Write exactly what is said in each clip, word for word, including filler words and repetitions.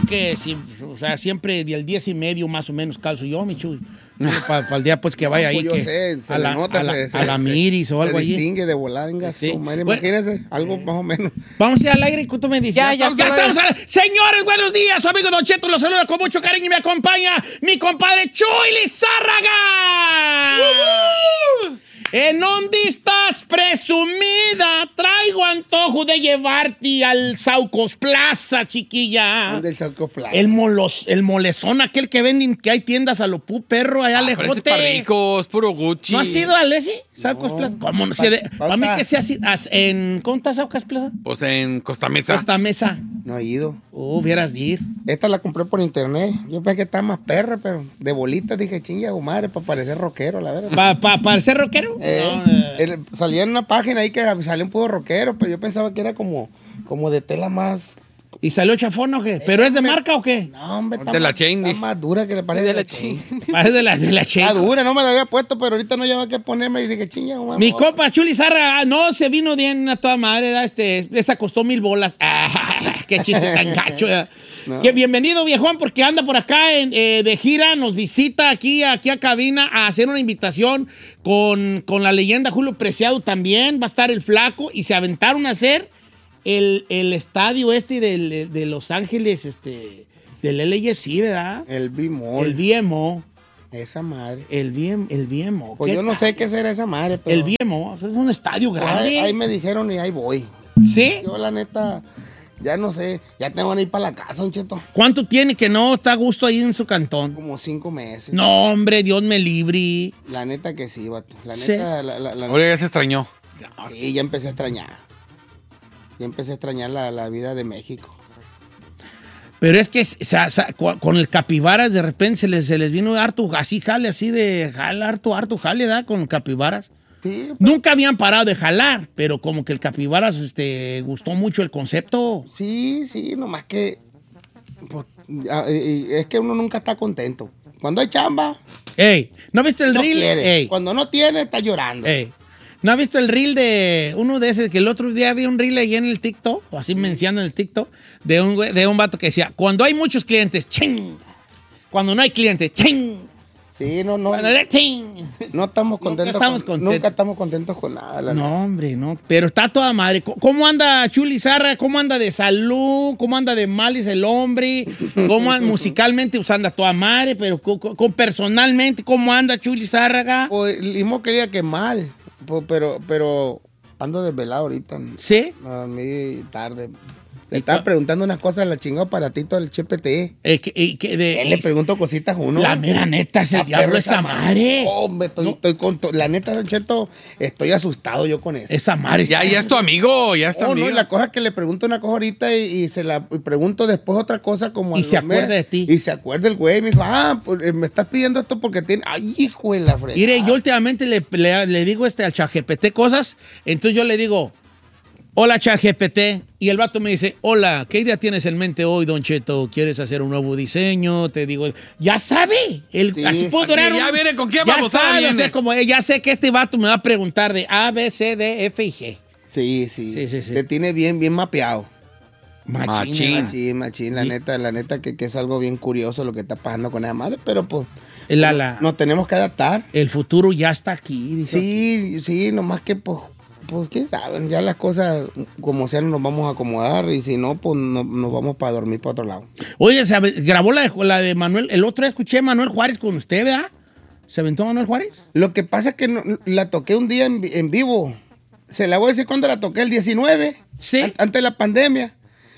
que, si, o sea, siempre del diez y medio más o menos calzo yo, mi Chuy. Para pa el día pues que vaya ahí, Yo que sé, se a, le la, nota, a, la, se- a la se- Miris o se algo allí. distingue de volada, venga, Sí. su madre, Bueno. imagínese, algo más o menos. Vamos a ir al aire y tú me dices. Ya, ya, estamos, ya ya. estamos al aire. Señores, buenos días. Su amigo Don Cheto los saluda con mucho cariño y me acompaña mi compadre Chuy Lizárraga. ¿En dónde estás, presumida? Traigo antojo de llevarte al Saucos Plaza, chiquilla. ¿Dónde el Saucos Plaza? El, molos, el molezón, aquel que venden, que hay tiendas a lo pu, perro, allá Ah, pero ese lejote. es para ricos, puro Gucci. ¿No has ido al ese? Saucos No. Plaza. ¿Cómo no? Pa- Se de- pa- Para mí pa- que sea así. as- en, ¿Cómo está Saucos Plaza? Pues en Costa Mesa. Costa Mesa. No he ido. Oh, hubieras de ir. Esta la compré por internet. Yo pensé que estaba más perra, pero de bolitas dije, chinga, o madre, para parecer rockero, la verdad. ¿Para pa, parecer rockero? Eh, No, eh. el- salía en una página ahí que salía un puro rockero, pero yo pensaba que era como, como de tela más. ¿Y salió chafón o qué? ¿Pero es de marca o qué? No, hombre, está, De la más, chain, está dije. más dura que le parece De la chain. Ah, es de la, de la Está Sheik. dura, no me la había puesto, pero ahorita no lleva que ponerme y dije, chinga, o madre. Mi copa Chuli Zarra, ah, no, se vino bien a toda madre, da, este, esa costó mil bolas. Ah, qué chiste tan gacho. eh. No. Que bienvenido, viejón, porque anda por acá en, eh, de gira, nos visita aquí, aquí a cabina a hacer una invitación con, con la leyenda Julio Preciado también. Va a estar el Flaco y se aventaron a hacer el, el estadio este del- de Los Ángeles, este, del L A F C, ¿verdad? El B-Mall. El B M O. Esa madre. El B M, el B M O. Pues ¿qué yo no tal? sé qué será esa madre, pero. El B M O, es un estadio grande. Ahí, ahí me dijeron y ahí voy. ¿Sí? Yo, la neta, ya no sé. Ya tengo que ir para la casa, un cheto. ¿Cuánto tiene que no está a gusto ahí en su cantón? Como cinco meses. No, hombre, Dios me libre. La neta que sí, vato. La Sí. neta, la, la, la- Ahora ya se extrañó. sí, ya empecé a extrañar. Ya empecé a extrañar la, la vida de México. Pero es que o sea, sa- cu- con el capibaras de repente se les, se les vino harto, así jale, así de jale, harto, harto jale, ¿da? Con el capibaras. Sí, Nunca habían parado de jalar, pero como que el capibaras este, gustó mucho el concepto. sí, sí, nomás que. Pues, ya, y- y es que uno nunca está contento. Cuando hay chamba, Ey, ¿no has visto el no reel? quiere. Ey, Cuando no tiene, está llorando. ey. ¿No has visto el reel de uno de esos que el otro día había un reel ahí en el TikTok, o así mencionando en el TikTok, de un, güey- de un vato que decía, cuando hay muchos clientes, ching. Cuando no hay clientes, ching. Sí, no, no. Cuando hay ching. No estamos Nunca contentos. estamos con, contentos. Nunca estamos contentos con nada. La No, hombre, no. Pero está toda madre. ¿Cómo- ¿Cómo anda Chuli Zarra? ¿Cómo anda de salud? ¿Cómo anda de males el hombre? ¿Cómo anda musicalmente? Pues anda toda madre, pero co- co- con, personalmente, ¿cómo anda Chuli Zárraga? Pues, Limo quería que mal, pues, pero, pero ando desvelado ahorita. ¿Sí? A mí tarde. Le ¿Y estaba cua- preguntando unas cosas al chingado aparatito del G P T. Eh, que- eh, que de- Él le pregunto cositas a uno. La mera neta, es el Ah, diablo perro, esa madre. Hombre, estoy, No. estoy con to- la neta, Don Cheto, estoy asustado yo con eso. Esa madre. Ya, ya es tu amigo, ya es tu Oh, amigo. no, y la cosa es que le pregunto una cosa ahorita y, y se la y pregunto después otra cosa como Y a se los meses. acuerda de ti. Y se acuerda el güey. Me dijo, ah, pues, eh, me estás pidiendo esto porque tiene. Ay, hijo de la fregada. Mire, yo últimamente le, le- le digo este al ChatGPT cosas, entonces yo le digo, hola ChatGPT, y el vato me dice, hola, ¿qué idea tienes en mente hoy, Don Cheto? ¿Quieres hacer un nuevo diseño? Te digo, ya sabe, el, Sí, así puedo así durar ya un- viene con qué ya babosada sabe, o viene. sea, como, eh, ya sé que este vato me va a preguntar de A, B, C, D, F y G. Sí, sí. Sí, sí, sí. Te tiene bien, bien mapeado. Machín. Machín. ¿verdad? Machín, machín, la Y- neta, la neta que, que es algo bien curioso lo que está pasando con esa madre, pero pues La- la- nos tenemos que adaptar. el futuro ya está aquí. dice. Sí, sí, nomás que pues, pues quién sabe, ya las cosas como sean nos vamos a acomodar y si no, pues no- nos vamos para dormir para otro lado. Oye, se ave- grabó la de, la de Manuel, el otro día escuché a Manuel Juárez con usted, ¿verdad? ¿Se aventó Manuel Juárez? Lo que pasa es que no- la toqué un día en, vi- en vivo. Se la voy a decir cuando la toqué, el diecinueve, Sí. an- antes de la pandemia.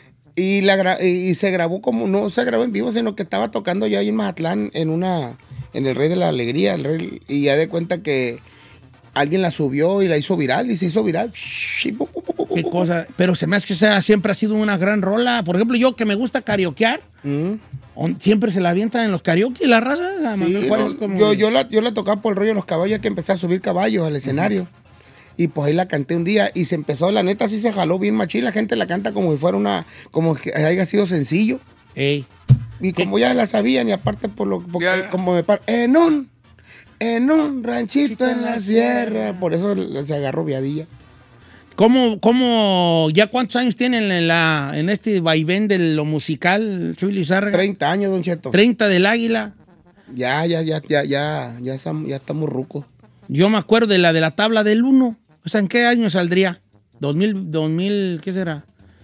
Y, la gra- y y se grabó como, no se grabó en vivo, sino que estaba tocando yo ahí en Mazatlán, en una, en el Rey de la Alegría, el Rey- y ya de cuenta que alguien la subió y la hizo viral, y se hizo viral. Shh, y pu, pu, pu, pu, Qué pu. cosa. Pero se me hace que esa siempre ha sido una gran rola. Por ejemplo, yo que me gusta karaokear, Mm. on- siempre se la avientan en los karaoke la raza. A Manuel Sí, Juárez no, como... yo, yo, la, yo la tocaba por el rollo de los caballos, que empecé a subir caballos al escenario. Y pues ahí la canté un día y se empezó, la neta sí se jaló bien machín. La gente la canta como si fuera una, como que haya sido sencillo. Ey. Y ¿Qué? como ya la sabían, y aparte por lo porque Ya. como me par en un, en un ranchito en la sierra. Por eso se agarró viadilla. ¿Cómo, cómo, ya cuántos años tienen en, la, en este vaivén de lo musical, Chuy Lizárraga? treinta años, Don Cheto. treinta del Águila. Ya, ya, ya, ya, ya, ya, estamos, ya estamos rucos. Yo me acuerdo de la de la tabla del uno. O sea, ¿en qué año saldría? dos mil, dos mil, ¿qué será?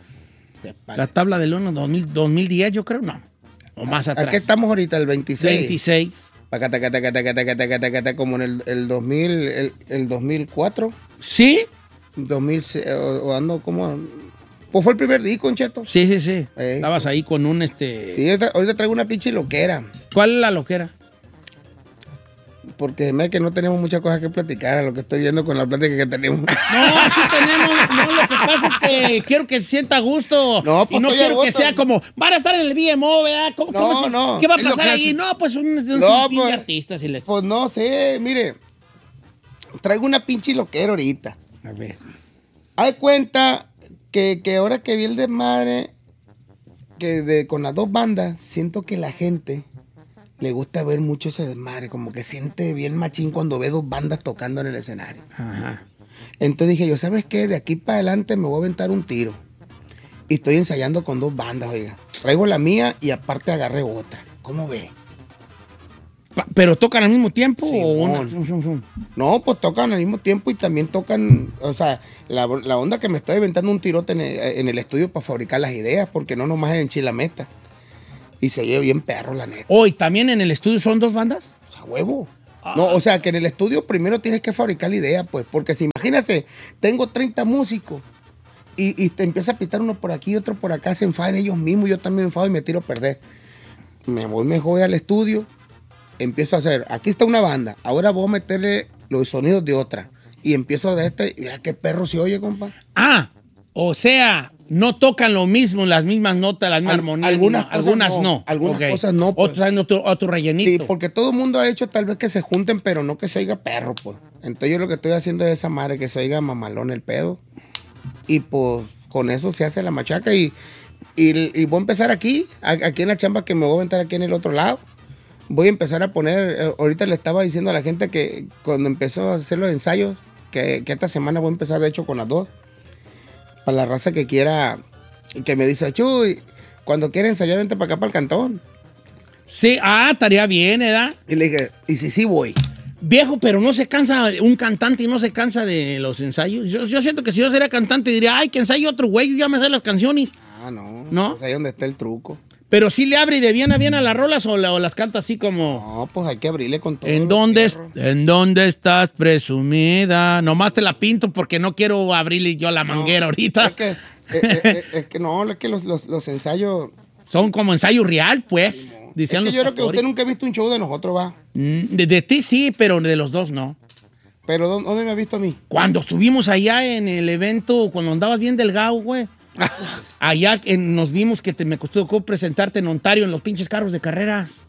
La tabla del uno, dos mil, dos mil diez, yo creo, no. O más atrás. Aquí estamos ahorita, el veintiséis. veintiséis. Pacata, cata, cata, cata, cata, cata, cata, como en el, el dos mil, el, el dos mil cuatro, ¿Sí? dos mil, o, o ando como... Pues fue el primer disco, Don Cheto. Sí, sí, sí. Ey. Estabas ahí con un este... Sí, ahorita, ahorita traigo una pinche loquera. ¿Cuál es la loquera? Porque se me da que no tenemos muchas cosas que platicar a lo que estoy viendo con la plática que tenemos. No, sí tenemos. No, lo que pasa es que quiero que se sienta a gusto. No, pues y no estoy a quiero que gusto. sea como, van a estar en el V M O, ¿verdad? ¿Cómo, No, cómo se- no. ¿Qué va a Es lo pasar que ahí? hace- No, pues un, un sinfín No, de pues- artistas. Y les... Pues no sé, mire. Traigo una pinche loquera ahorita. A ver. Hay cuenta que, que ahora que vi el desmadre que de, con las dos bandas, siento que la gente le gusta ver mucho ese desmadre, como que siente bien machín cuando ve dos bandas tocando en el escenario. Ajá. Entonces dije yo, ¿sabes qué? De aquí para adelante me voy a aventar un tiro. Y estoy ensayando con dos bandas, oiga. Traigo la mía y aparte agarré otra. ¿Cómo ve? Pa- ¿Pero tocan al mismo tiempo Sí, o una? mon. Zum, zum, zum. No, pues tocan al mismo tiempo y también tocan, o sea, la, la onda que me estoy inventando un tirote en el, en el estudio para fabricar las ideas, porque no nomás es en Chilameta. Y se lleva bien perro, la neta. Hoy, ¿también en el estudio son dos bandas? O sea, huevo. No, o sea, que en el estudio primero tienes que fabricar la idea, pues, porque si imagínate, tengo treinta músicos y, y te empieza a pitar uno por aquí, otro por acá, se enfadan ellos mismos, yo también me enfado y me tiro a perder. Me voy mejor al estudio, empiezo a hacer, aquí está una banda, ahora voy a meterle los sonidos de otra. Y empiezo de este, y mira qué perro se oye, compa. Ah, o sea, no tocan lo mismo, las mismas notas, la misma Al- armonía. algunas no, cosas algunas no, no. algunas Ok. cosas no, pues. Otros hay otro, otro Sí, rellenito. porque todo el mundo ha hecho tal vez que se junten, pero no que se oiga perro, pues. Entonces yo lo que estoy haciendo es esa madre, que se oiga mamalón el pedo. Y pues con eso se hace la machaca y, y, y voy a empezar aquí, a- aquí en la chamba que me voy a aventar aquí en el otro lado. Voy a empezar a poner, eh, ahorita le estaba diciendo a la gente que cuando empezó a hacer los ensayos, que, que esta semana voy a empezar de hecho con las dos. Para la raza que quiera, que me dice, Chuy, cuando quiera ensayar, vente para acá, para el cantón. Sí, ah, estaría bien, ¿verdad? Y le dije, y si sí voy. Viejo, pero no se cansa un cantante y no se cansa de los ensayos. Yo, yo siento que si yo sería cantante diría, ay, que ensaye otro güey, yo ya me sé las canciones. Ah, no. ¿No? Pues ahí donde está el truco. Pero sí le abre de bien a bien a las rolas o, la- o las canta así como... No, pues hay que abrirle con todo. ¿En los dónde, es- fierros. ¿En dónde estás presumida? Nomás te la pinto porque no quiero abrirle yo la manguera ahorita. Es que, eh, eh, eh, es que no, es que los, los, los ensayos. Son como ensayo real, pues. Es Decían que los yo creo que pastores. usted nunca ha visto un show de nosotros, va. Mm, De, de ti sí, pero de los dos no. Pero ¿dó- ¿dónde me ha visto a mí? Cuando estuvimos allá en el evento, cuando andabas bien delgado, güey. Allá en- nos vimos que te, me costó presentarte en Ontario en los pinches carros de carreras.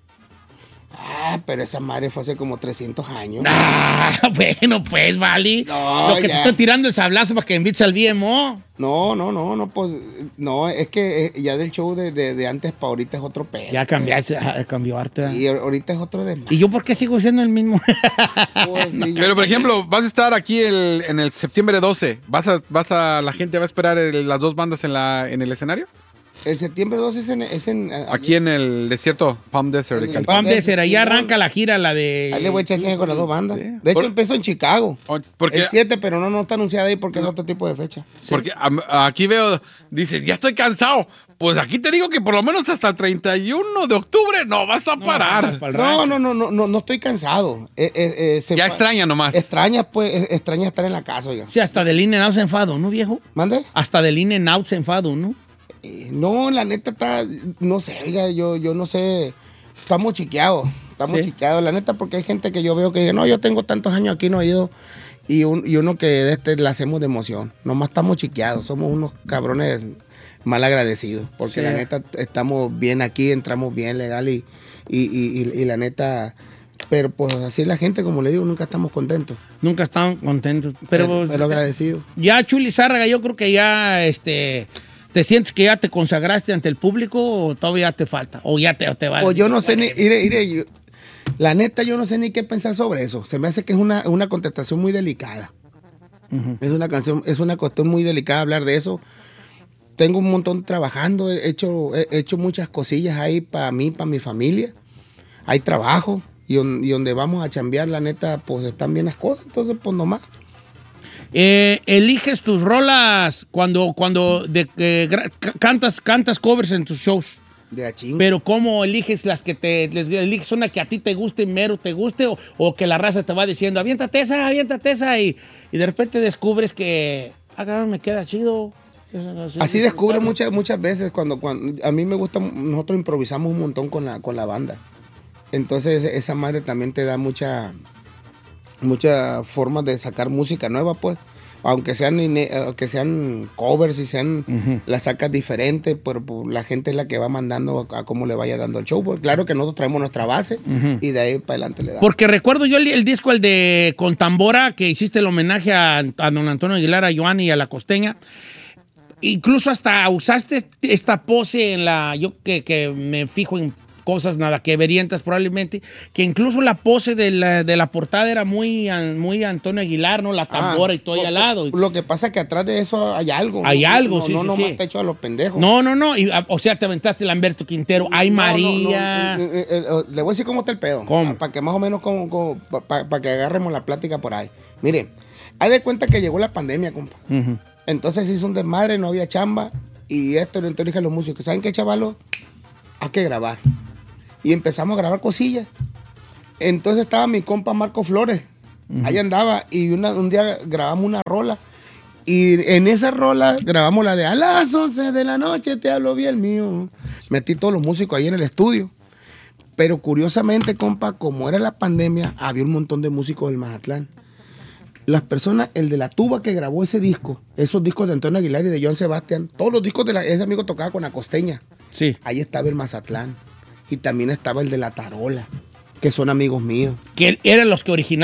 Ah, pero esa madre fue hace como trescientos años. Ah, bueno, pues, vale. No, Lo que te ya. estoy tirando el sablazo para que invites al V M O. No, no, no, no, pues. No, es que eh, ya del show de, de, de antes para ahorita es otro pedo. Ya cambiaste, ah, cambió arte. Y ahorita es otro de más. ¿Y yo por qué sigo siendo el mismo? Pues, sí, yo- Pero, por ejemplo, vas a estar aquí el- en el septiembre doce. ¿Vas a, vas a, la gente va a esperar el- las dos bandas en, la, en el escenario? el septiembre dos es en. Es en Aquí en el desierto Palm Desert de En el California. Pam de ser, ahí Simón. arranca la gira, la de... Ahí le voy a echar chinga con las dos bandas. Sí. De hecho, Por- empezó en Chicago. O- Porque, El siete, pero no, no está anunciada ahí porque es otro tipo de fecha. porque a- aquí veo, dices, ya estoy cansado. Pues aquí te digo que por lo menos hasta el treinta y uno de octubre no vas a parar. Pa'l No, rancho. no, no, no, no, no estoy cansado. Eh, eh, eh, se Ya fa- extraña nomás. Extraña, pues, eh, extraña estar en la casa, oiga. Sí, hasta del In and Out se enfado, ¿no, viejo? ¿Mande? Hasta del In and Out se enfado, ¿no? Eh, no, la neta está, no sé, oiga, yo, yo no sé. Estamos chiqueados, estamos Sí. chiqueados, la neta, porque hay gente que yo veo que dice, no, yo tengo tantos años aquí, no he ido. Y, un- y uno que de este la hacemos de emoción. Nomás estamos chiqueados, somos unos cabrones mal agradecidos. Porque Sí. la neta estamos bien aquí, entramos bien legal y, y, y, y- y la neta. Pero pues así la gente, como le digo, nunca estamos contentos. Nunca estaban contentos. Pero, pero, pero agradecidos. ya, Chuli Zárraga, yo creo que ya, este... ¿Te sientes que ya te consagraste ante el público o todavía te falta? ¿O ya te, te va Pues yo no sé ni, mire, mire, yo- la neta yo no sé ni qué pensar sobre eso. Se me hace que es una, una contestación muy delicada. Uh-huh. Es una canción, es una cuestión muy delicada hablar de eso. Tengo un montón trabajando, he hecho, he hecho muchas cosillas ahí para mí, para mi familia. Hay trabajo y, on, y donde vamos a chambear, la neta, pues están bien las cosas, entonces pues nomás. Eh, ¿Eliges tus rolas cuando, cuando de, eh, cantas, cantas covers en tus shows? De achín. Pero ¿cómo eliges las que te... Les, eliges una que a ti te guste, mero te guste, o, o que la raza te va diciendo, aviéntate esa, aviéntate esa, y, y de repente descubres que, ah, me queda chido. Así, Así descubre muchas, muchas veces cuando, cuando... A mí me gusta, nosotros improvisamos un montón con la, con la banda. Entonces esa madre también te da mucha... muchas formas de sacar música nueva, pues. Aunque sean, que sean covers y sean, uh-huh. las sacas diferentes, pero pues, la gente es la que va mandando a, a cómo le vaya dando el show. Porque claro que nosotros traemos nuestra base, uh-huh. y de ahí para adelante le damos. Porque recuerdo yo el, el disco, el de Con Tambora, que hiciste el homenaje a, a don Antonio Aguilar, a Joan y a La Costeña. Incluso hasta usaste esta pose en la... Yo que, que me fijo en cosas nada que verientas probablemente, que incluso la pose de la, de la portada era muy, muy Antonio Aguilar, ¿no? La tambora ah, y todo ahí al lado. Lo que pasa es que atrás de eso hay algo. Hay no, algo, no, sí, no, sí, no, sí. No, te hecho a los pendejos. No, no, no. Y, o sea, te aventaste Lamberto Quintero, hay no, María. No, no, eh, eh, eh, le voy a decir cómo está el pedo. ¿Cómo? Para que más o menos, para pa que agarremos la plática por ahí. Mire, haz de cuenta que llegó la pandemia, compa. Uh-huh. Entonces hizo un desmadre, no había chamba. Y esto, entonces dije a los músicos, ¿saben qué, chavalos? Hay que grabar. Y empezamos a grabar cosillas. Entonces estaba mi compa Marco Flores. Uh-huh. Ahí andaba. Y una, un día grabamos una rola. Y en esa rola grabamos la de a las once de la noche te hablo bien mío. Metí todos los músicos ahí en el estudio. Pero curiosamente, compa, como era la pandemia, había un montón de músicos del Mazatlán. Las personas, el de la tuba que grabó ese disco, esos discos de Antonio Aguilar y de Joan Sebastián, todos los discos de la, ese amigo tocaba con La Costeña. Sí. Ahí estaba el Mazatlán. Y también estaba el de La Tarola, que son amigos míos. Que eran los que originaron